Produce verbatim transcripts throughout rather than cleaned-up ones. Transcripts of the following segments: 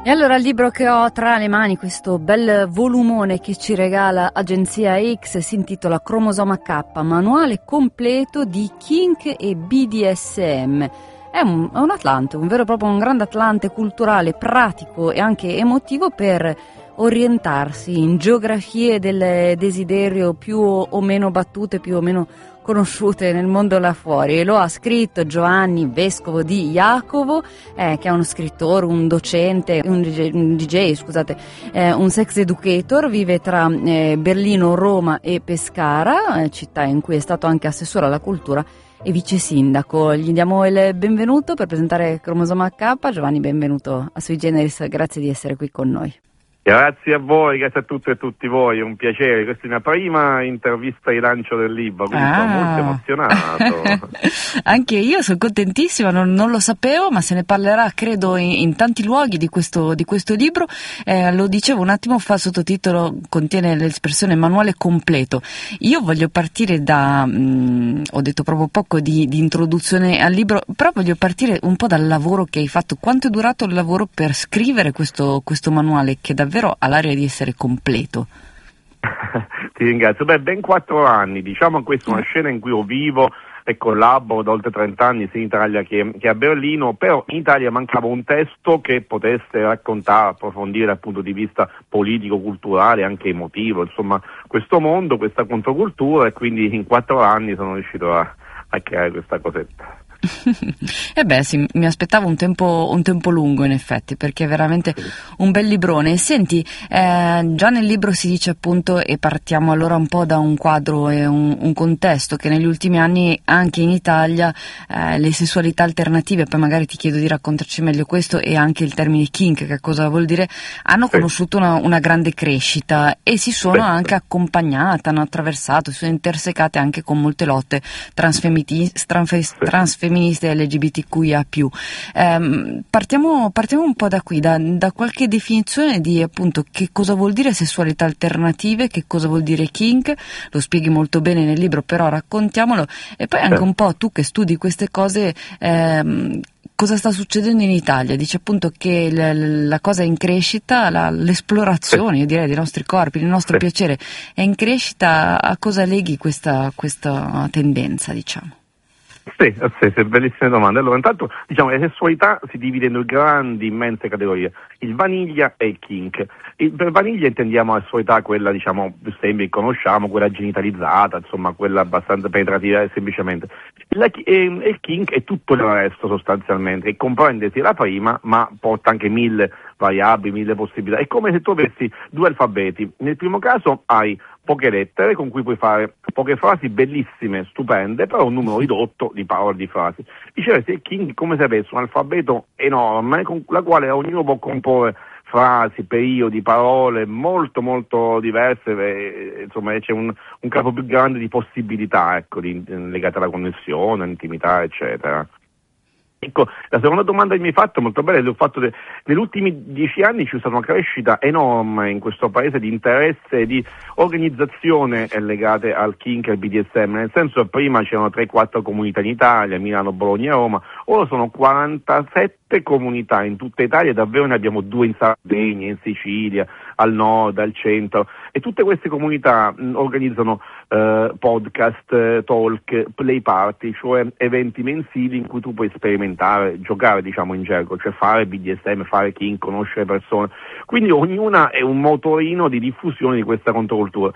E allora il libro che ho tra le mani, questo bel volumone che ci regala Agenzia X, si intitola Cromosoma K, manuale completo di kink e B D S M. È un, è un atlante, un vero e proprio un grande atlante culturale, pratico e anche emotivo per orientarsi in geografie del desiderio più o meno battute, più o meno conosciute nel mondo là fuori. E lo ha scritto Giovanni, vescovo di Jacovo, eh, che è uno scrittore, un docente, un D J, un D J scusate, eh, un sex educator, vive tra eh, Berlino, Roma e Pescara, eh, città in cui è stato anche assessore alla cultura e vice sindaco. Gli diamo il benvenuto per presentare Cromosoma K. Giovanni, benvenuto a Sui Generis, grazie di essere qui con noi. Grazie a voi, grazie a tutte e tutti voi, è un piacere. Questa è la mia prima intervista di lancio del libro, quindi ah. sono molto emozionato. Anche io sono contentissima, non, non lo sapevo, ma se ne parlerà credo in, in tanti luoghi di questo, di questo libro. Eh, lo dicevo un attimo fa, il sottotitolo contiene l'espressione manuale completo. Io voglio partire da, mh, ho detto proprio poco di, di introduzione al libro, però voglio partire un po' dal lavoro che hai fatto. Quanto è durato il lavoro per scrivere questo, questo manuale che davvero ha l'aria di essere completo? Ti ringrazio. Beh, ben quattro anni, diciamo, questa è una scena in cui io vivo e collaboro da oltre trenta anni sia in Italia che, che a Berlino, però in Italia mancava un testo che potesse raccontare, approfondire dal punto di vista politico, culturale, anche emotivo, insomma, questo mondo, questa controcultura, e quindi in quattro anni sono riuscito a, a creare questa cosetta. Eh beh sì, mi aspettavo un tempo, un tempo lungo in effetti, perché è veramente un bel librone. Senti, eh, già nel libro si dice appunto, e partiamo allora un po' da un quadro e un, un contesto, che negli ultimi anni anche in Italia eh, le sessualità alternative, poi magari ti chiedo di raccontarci meglio questo, e anche il termine kink, che cosa vuol dire, hanno sì. conosciuto una, una grande crescita e si sono sì. anche accompagnate, hanno attraversato, si sono intersecate anche con molte lotte transfemini- transfe- sì. transfemministe femministe L G B T Q I A più. Eh, partiamo, partiamo un po' da qui, da, da qualche definizione di appunto che cosa vuol dire sessualità alternative, che cosa vuol dire kink, lo spieghi molto bene nel libro, però raccontiamolo, e poi anche un po' tu che studi queste cose, ehm, cosa sta succedendo in Italia. Dice appunto che la, la cosa è in crescita, la, l'esplorazione, io direi, dei nostri corpi, il nostro piacere è in crescita. A cosa leghi questa, questa tendenza, diciamo? Sì, sì, sì, bellissime domande. Allora, intanto, diciamo, la sessualità si divide in due grandi, immense categorie, il vaniglia e il kink. Il, per vaniglia intendiamo la sessualità, quella, diciamo, più semplice, conosciamo, quella genitalizzata, insomma, quella abbastanza penetrativa, semplicemente. La, e, e il kink è tutto il resto, sostanzialmente, che comprende sia la prima, ma porta anche mille variabili, mille possibilità. È come se tu avessi due alfabeti. Nel primo caso hai poche lettere con cui puoi fare poche frasi bellissime, stupende, però un numero ridotto di parole, di frasi. Viceversa, il kink come se avesse un alfabeto enorme con la quale ognuno può comporre frasi, periodi, parole molto molto diverse, e, insomma c'è un, un campo più grande di possibilità, ecco, di, legate alla connessione, all'intimità, eccetera. Ecco, la seconda domanda che mi hai fatto, molto bella, è il fatto che negli ultimi dieci anni c'è stata una crescita enorme in questo paese di interesse e di organizzazione legate al kink e al B D S M, nel senso che prima c'erano tre quattro comunità in Italia, Milano, Bologna e Roma, ora sono quarantasette comunità in tutta Italia, davvero ne abbiamo due in Sardegna, in Sicilia, al nord, al centro, e tutte queste comunità mh, organizzano eh, podcast, eh, talk, play party, cioè eventi mensili in cui tu puoi sperimentare, giocare, diciamo, in gergo, cioè fare B D S M, fare kink, conoscere persone. Quindi ognuna è un motorino di diffusione di questa controcultura.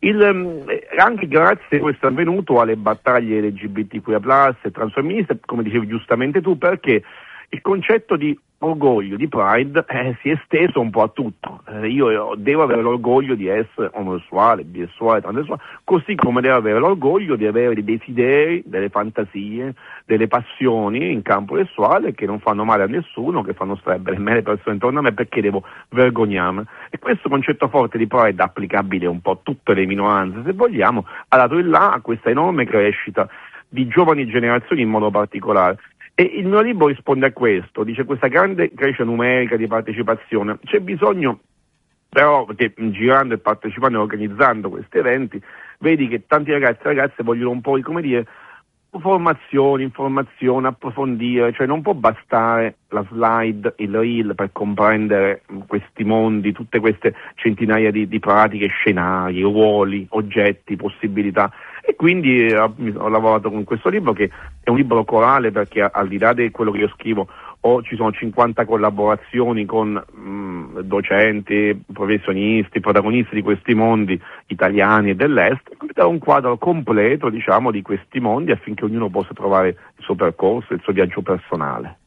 Il, anche grazie a questo è avvenuto alle battaglie L G B T Q I A plus e transfemministe, come dicevi giustamente tu, perché il concetto di orgoglio, di pride, eh, si è esteso un po' a tutto. Eh, io devo avere l'orgoglio di essere omosessuale, bisessuale, transessuale, così come devo avere l'orgoglio di avere dei desideri, delle fantasie, delle passioni in campo sessuale che non fanno male a nessuno, che fanno stare bene me le persone intorno a me, perché devo vergognarmi. E questo concetto forte di pride, applicabile un po' a tutte le minoranze, se vogliamo, ha dato il là a questa enorme crescita di giovani generazioni in modo particolare. E il mio libro risponde a questo, dice questa grande crescita numerica di partecipazione. C'è bisogno però che girando e partecipando e organizzando questi eventi, vedi che tanti ragazzi e ragazze vogliono un po', come dire, Formazione, informazione, approfondire, cioè non può bastare la slide, il reel per comprendere questi mondi, tutte queste centinaia di, di pratiche, scenari, ruoli, oggetti, possibilità. E quindi eh, ho lavorato con questo libro, che è un libro corale, perché al di là di quello che io scrivo, o ci sono cinquanta collaborazioni con mh, docenti, professionisti, protagonisti di questi mondi italiani e dell'est, da un quadro completo, diciamo, di questi mondi, affinché ognuno possa trovare il suo percorso, il suo viaggio personale.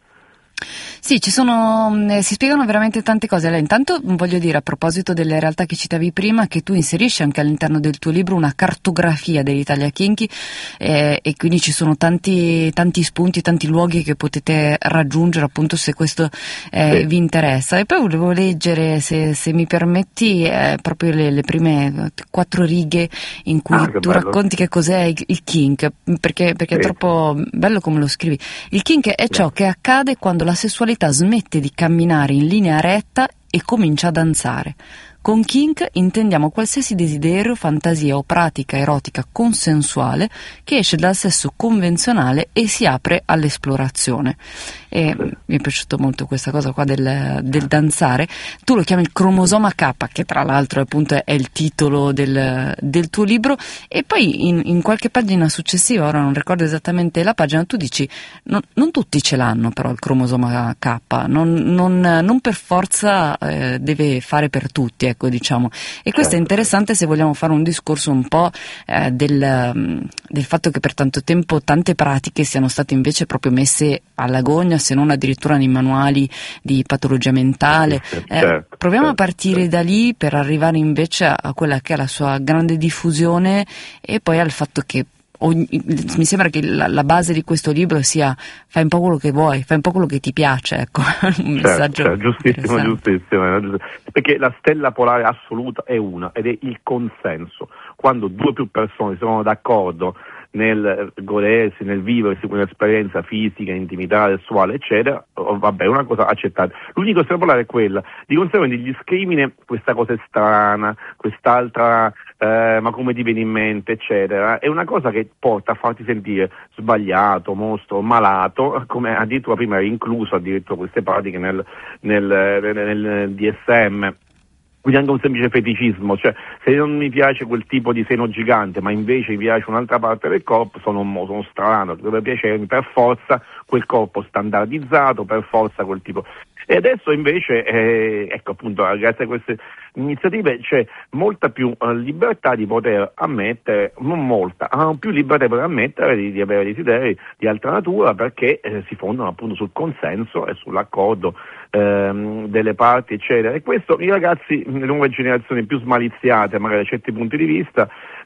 Sì, ci sono, eh, si spiegano veramente tante cose. Allora, intanto voglio dire, a proposito delle realtà che citavi prima, che tu inserisci anche all'interno del tuo libro una cartografia dell'Italia Kinky, eh, e quindi ci sono tanti, tanti spunti, tanti luoghi che potete raggiungere, appunto, se questo eh, sì. vi interessa. E poi volevo leggere, se, se mi permetti, eh, proprio le, le prime quattro righe in cui ah, tu bello. racconti che cos'è il, il kink, perché, perché sì. è troppo bello come lo scrivi. Il kink è ciò che accade quando la sessualità smette di camminare in linea retta e comincia a danzare. Con kink intendiamo qualsiasi desiderio, fantasia o pratica erotica consensuale che esce dal sesso convenzionale e si apre all'esplorazione. E mi è piaciuto molto questa cosa qua del, del danzare. Tu lo chiami il cromosoma K, che tra l'altro appunto è il titolo del, del tuo libro, e poi in, in qualche pagina successiva, ora non ricordo esattamente la pagina, tu dici non, non tutti ce l'hanno però il cromosoma K, non, non, non per forza eh, deve fare per tutti, ecco, diciamo. E questo certo. è interessante se vogliamo fare un discorso un po' eh, del, del fatto che per tanto tempo tante pratiche siano state invece proprio messe alla gogna, se non addirittura nei manuali di patologia mentale. Eh, certo, proviamo certo, a partire certo. da lì per arrivare invece a, a quella che è la sua grande diffusione, e poi al fatto che ogni, mi sembra che la, la base di questo libro sia fai un po' quello che vuoi, fai un po' quello che ti piace, ecco. Un messaggio certo, giustissimo, giustissimo, giustissimo, perché la stella polare assoluta è una, ed è il consenso. Quando due o più persone sono d'accordo nel godersi, nel viversi un'esperienza fisica, intimità, sessuale, eccetera, vabbè, è una cosa accettata. L'unica stella polare è quella, di conseguenza gli scrimine, questa cosa è strana, quest'altra, eh, ma come ti viene in mente, eccetera, è una cosa che porta a farti sentire sbagliato, mostro, malato, come addirittura prima era incluso addirittura queste pratiche nel, nel, nel, nel D S M. Quindi anche un semplice feticismo, cioè se non mi piace quel tipo di seno gigante, ma invece mi piace un'altra parte del corpo, sono, sono strano, dovrebbe piacermi per forza quel corpo standardizzato, per forza quel tipo. E adesso invece, eh, ecco appunto, grazie a queste iniziative c'è molta più uh, libertà di poter ammettere, non molta, ma più libertà di poter ammettere di, di avere desideri di altra natura, perché eh, si fondano appunto sul consenso e sull'accordo ehm, delle parti, eccetera. E questo i ragazzi, le nuove generazioni più smaliziate magari da certi punti di vista,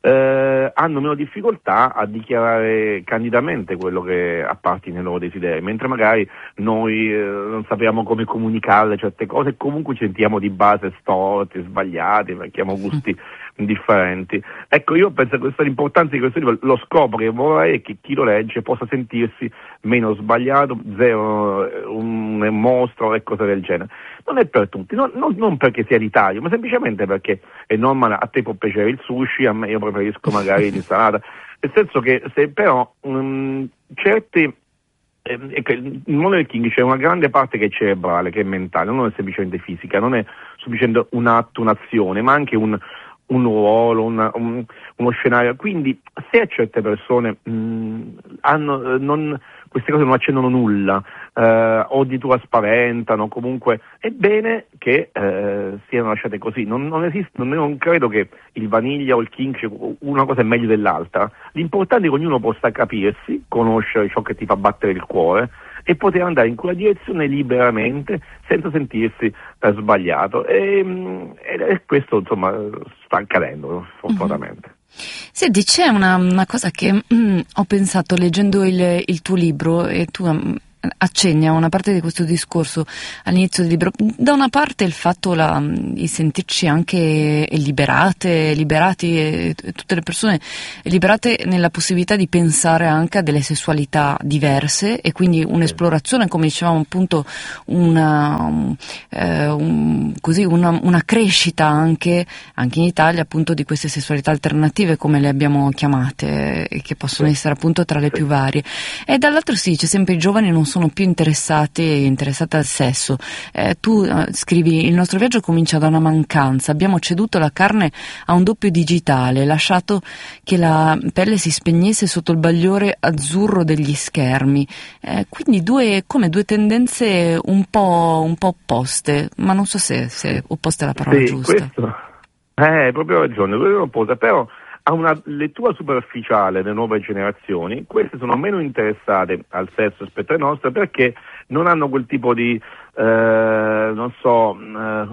eh, hanno meno difficoltà a dichiarare candidamente quello che appartiene ai loro desideri, mentre magari noi eh, non sappiamo come comunicare certe cose e comunque ci sentiamo di base storti, sbagliati, perché abbiamo gusti differenti. Ecco, io penso che questa è l'importanza di questo libro, lo scopo che vorrei è che chi lo legge possa sentirsi meno sbagliato, zero, un, un mostro e cose del genere. Non è per tutti, non, non, non perché sia l'Italia, ma semplicemente perché è normal, a te può piacere il sushi, a me io preferisco magari l'insalata, nel senso che se però um, certi eh, il mondo del King c'è una grande parte che è cerebrale, che è mentale, non è semplicemente fisica, non è semplicemente un atto, un'azione, ma anche un un ruolo, una, un, uno scenario. Quindi se a certe persone mh, hanno, non, queste cose non accendono nulla, eh, o addirittura spaventano, comunque è bene che eh, siano lasciate così. Non, non esiste, non, non credo che il vaniglia o il kink una cosa è meglio dell'altra. L'importante è che ognuno possa capirsi, conoscere ciò che ti fa battere il cuore e poter andare in quella direzione liberamente senza sentirsi eh, sbagliato, e, e, e questo insomma sta accadendo fortunatamente. Mm-hmm. Senti, c'è una, una cosa che mm, ho pensato leggendo il, il tuo libro, e tu um, accenni a una parte di questo discorso all'inizio del libro. Da una parte il fatto la, di sentirci anche liberate, liberati e, e tutte le persone liberate nella possibilità di pensare anche a delle sessualità diverse e quindi un'esplorazione, come dicevamo appunto, una, eh, un, così, una, una crescita anche, anche in Italia appunto di queste sessualità alternative, come le abbiamo chiamate, e che possono essere appunto tra le più varie. E dall'altro si dice sempre i giovani non sono più interessati interessati al sesso. Eh, tu eh, scrivi: il nostro viaggio comincia da una mancanza, abbiamo ceduto la carne a un doppio digitale, lasciato che la pelle si spegnesse sotto il bagliore azzurro degli schermi. Eh, quindi due, come due tendenze un po', un po' opposte, ma non so se, se opposta è la parola sì, giusta. Questo, eh, hai proprio ragione, due opposte, però a una lettura superficiale delle nuove generazioni, queste sono meno interessate al sesso rispetto alle nostre, perché non hanno quel tipo di, eh, non so, eh,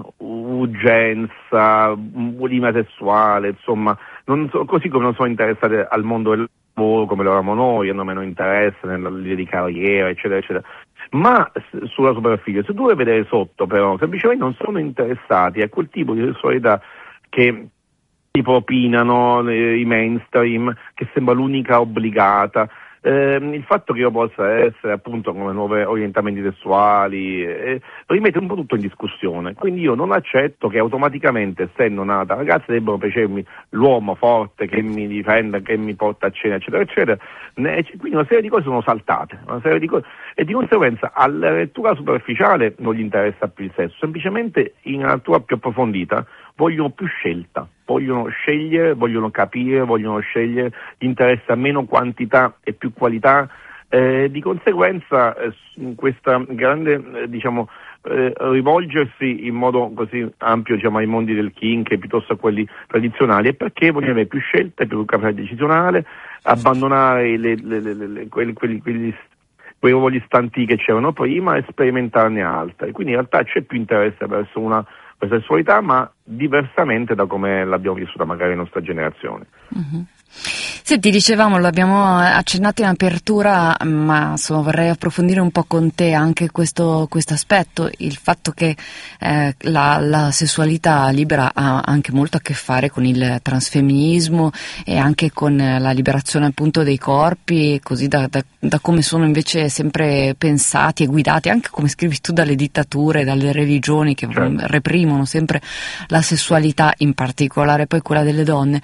urgenza, bulima sessuale, insomma, non so, così come non sono interessate al mondo del lavoro come lo eravamo noi, hanno meno interesse nell'idea di carriera, eccetera, eccetera. Ma s- sulla superficie, se tu vuoi vedere sotto, però, semplicemente non sono interessati a quel tipo di sessualità che ti propinano eh, i mainstream, che sembra l'unica obbligata. Eh, il fatto che io possa essere appunto come nuovi orientamenti sessuali eh, rimette un po' tutto in discussione, quindi io non accetto che automaticamente, essendo nata ragazza, debbano piacermi l'uomo forte che mi difende, che mi porta a cena, eccetera eccetera. Ne, quindi una serie di cose sono saltate, una serie di cose, e di conseguenza alla lettura superficiale non gli interessa più il sesso, semplicemente in una lettura più approfondita vogliono più scelta, vogliono scegliere, vogliono capire, vogliono scegliere, gli interessa meno quantità e più qualità, eh, di conseguenza eh, questa grande eh, diciamo eh, rivolgersi in modo così ampio, diciamo, ai mondi del kink piuttosto a quelli tradizionali è perché vogliono avere più scelte, più capacità decisionale, abbandonare le, le, le, le, quelli, quelli, quelli quei ruoli istanti che c'erano prima e sperimentarne altre. Quindi in realtà c'è più interesse verso una questa sessualità, ma diversamente da come l'abbiamo vissuta magari la nostra generazione. Mm-hmm. Senti, dicevamo, l'abbiamo accennato in apertura, ma insomma, vorrei approfondire un po' con te anche questo aspetto, il fatto che eh, la, la sessualità libera ha anche molto a che fare con il transfemminismo e anche con la liberazione appunto dei corpi, così da, da, da come sono invece sempre pensati e guidati, anche come scrivi tu, dalle dittature, dalle religioni che certo. reprimono sempre la sessualità, in particolare poi quella delle donne.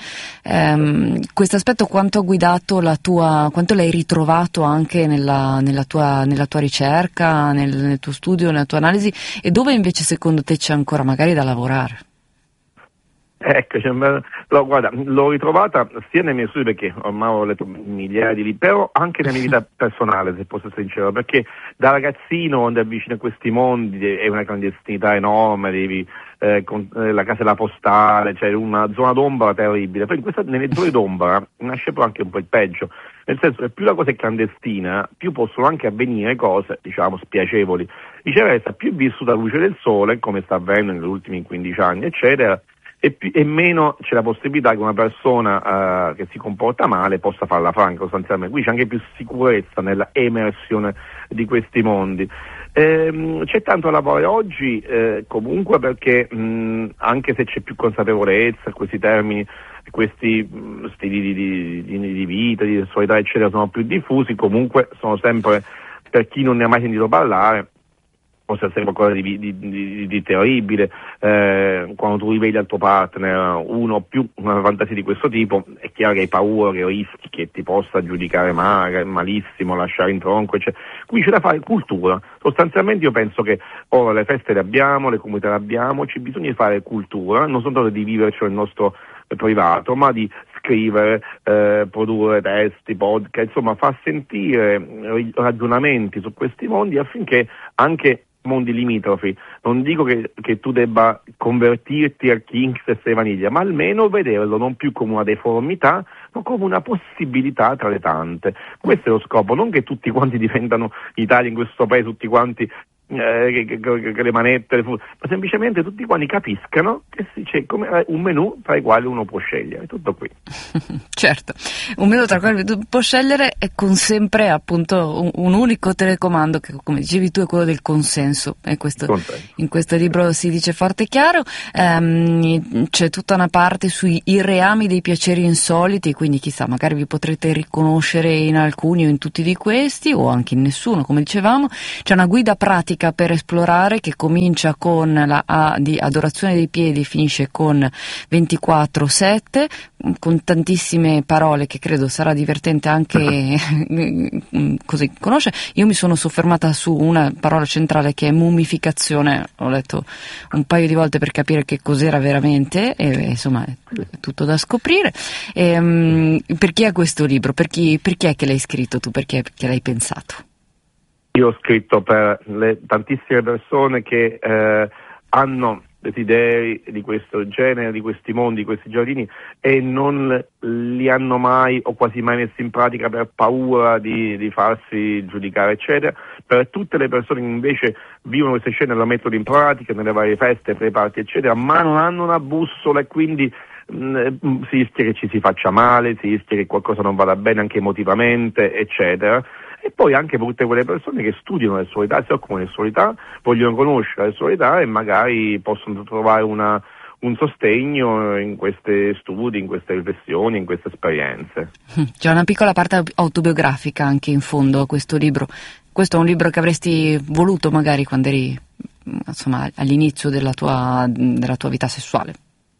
Ehm, questo aspetto quanto ha guidato la tua, quanto l'hai ritrovato anche nella, nella, tua, nella tua ricerca, nel, nel tuo studio, nella tua analisi, e dove invece secondo te c'è ancora magari da lavorare? Ecco, cioè, lo, guarda, l'ho ritrovata sia nei miei studi, perché ormai ho letto migliaia di libri, però anche nella mia vita personale, se posso essere sincero, perché da ragazzino quando avvicino a questi mondi è una clandestinità enorme, devi, eh, con, eh, la casa della postale, cioè una zona d'ombra terribile. Poi in questa, nelle zone d'ombra nasce poi anche un po' il peggio, nel senso che più la cosa è clandestina, più possono anche avvenire cose, diciamo, spiacevoli. Viceversa, più è vissuta alla luce del sole, come sta avvenendo negli ultimi quindici anni, eccetera, E, più, e meno c'è la possibilità che una persona uh, che si comporta male possa farla franca sostanzialmente. Qui c'è anche più sicurezza nella emersione di questi mondi. Ehm, c'è tanto da lavorare oggi eh, comunque, perché mh, anche se c'è più consapevolezza, questi termini, questi mh, stili di, di, di, di vita, di sessualità eccetera sono più diffusi, comunque sono sempre, per chi non ne ha mai sentito parlare, possa essere qualcosa di, di, di, di terribile. Eh, quando tu riveli al tuo partner uno o più una fantasia di questo tipo, è chiaro che hai paura, che rischi che ti possa giudicare male, malissimo, lasciare in tronco, eccetera. Qui c'è da fare cultura. Sostanzialmente io penso che ora le feste le abbiamo, le comunità le abbiamo, ci bisogna fare cultura, non soltanto di viverci nel nostro privato, ma di scrivere, eh, produrre testi, podcast, insomma far sentire ragionamenti su questi mondi affinché anche mondi limitrofi, non dico che, che tu debba convertirti al kink se sei vaniglia, ma almeno vederlo non più come una deformità, ma come una possibilità tra le tante. Questo è lo scopo, non che tutti quanti diventano in Italia, in questo paese, tutti quanti eh, che, che, che le manette, le fu- ma semplicemente tutti quanti capiscano che c'è come un menù tra i quali uno può scegliere, è tutto qui. Certo, un menù tra i quali tu può scegliere e con sempre appunto un, un unico telecomando che, come dicevi tu, è quello del consenso, e questo, consenso. In questo libro si dice forte e chiaro. Ehm, c'è tutta una parte sui i reami dei piaceri insoliti, quindi chissà, magari vi potrete riconoscere in alcuni o in tutti di questi, o anche in nessuno, come dicevamo. C'è una guida pratica per esplorare che comincia con la A di adorazione dei piedi e finisce con ventiquattro sette, con tantissime parole che credo sarà divertente anche così conoscere. Io mi sono soffermata su una parola centrale che è mummificazione, ho letto un paio di volte per capire che cos'era veramente, e insomma è tutto da scoprire. E, um, per chi è questo libro? Per chi, per chi è che l'hai scritto tu? Perché, perché l'hai pensato? Io ho scritto per le tantissime persone che eh, hanno desideri di questo genere, di questi mondi, di questi giardini, e non li hanno mai o quasi mai messi in pratica per paura di, di farsi giudicare, eccetera. Per tutte le persone che invece vivono queste scene e lo mettono in pratica nelle varie feste, pre-party, eccetera, ma non hanno una bussola e quindi mh, si rischia che ci si faccia male, si rischia che qualcosa non vada bene anche emotivamente, eccetera. E poi anche per tutte quelle persone che studiano le sessualità, si occupano di sessualità, vogliono conoscere la sessualità e magari possono trovare una, un sostegno in questi studi, in queste riflessioni, in queste esperienze. C'è una piccola parte autobiografica anche in fondo a questo libro. Questo è un libro che avresti voluto magari quando eri, insomma, all'inizio della tua, della tua vita sessuale?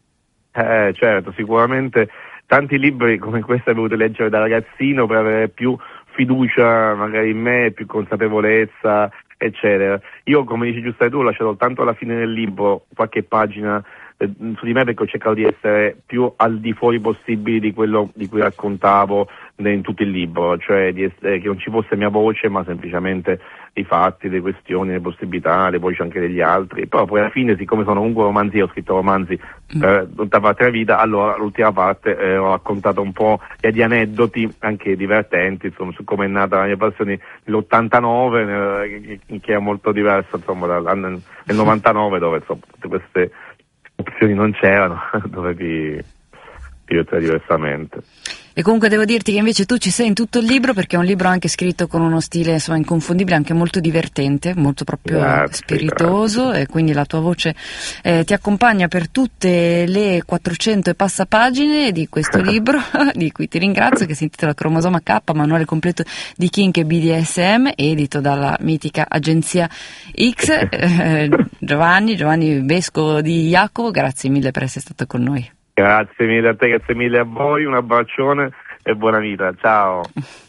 Eh, certo, sicuramente tanti libri come questo avevo voluto leggere da ragazzino per avere più fiducia magari in me, più consapevolezza, eccetera. Io, come dici giusto tu, ho lasciato soltanto alla fine del libro qualche pagina eh, su di me, perché ho cercato di essere più al di fuori possibile di quello di cui raccontavo in tutto il libro, cioè di essere, che non ci fosse mia voce, ma semplicemente i fatti, le questioni, le possibilità, le voci anche degli altri. Però poi alla fine, siccome sono comunque romanzi, ho scritto romanzi mm. per tutta parte della vita, allora l'ultima parte eh, ho raccontato un po' di aneddoti anche divertenti, insomma, su come è nata la mia passione nell'ottantanove, eh, che è molto diversa, insomma, dal, nel novantanove, dove insomma tutte queste opzioni non c'erano, dove vi divertire diversamente. E comunque devo dirti che invece tu ci sei in tutto il libro, perché è un libro anche scritto con uno stile, insomma, inconfondibile, anche molto divertente, molto proprio grazie, spiritoso, grazie. E quindi la tua voce eh, ti accompagna per tutte le quattrocento e passa pagine di questo libro, di cui ti ringrazio, che si intitola Cromosoma K, manuale completo di kink e B D S M, edito dalla mitica agenzia X. Eh, Giovanni, Giovanni Vescovo di Jacopo, grazie mille per essere stato con noi. Grazie mille a te, grazie mille a voi, un abbraccione e buona vita, ciao.